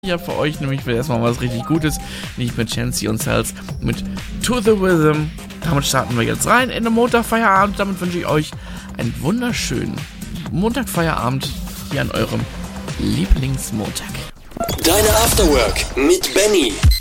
Ich habe für euch nämlich erstmal was richtig Gutes, nicht mit Chancy und Cells, mit To The Rhythm. Damit starten wir jetzt rein in den Montagfeierabend. Damit wünsche ich euch einen wunderschönen Montagfeierabend hier an eurem Lieblingsmontag. Deine Afterwork mit Benny.